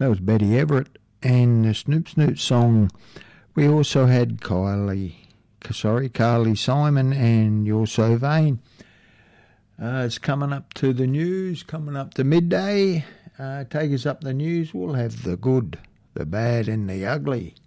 That was Betty Everett. And the Snoop Snoop song, we also had Carly Simon and You're So Vain. It's coming up to the news, coming up to midday. Take us up the news. We'll have the good, the bad and the ugly.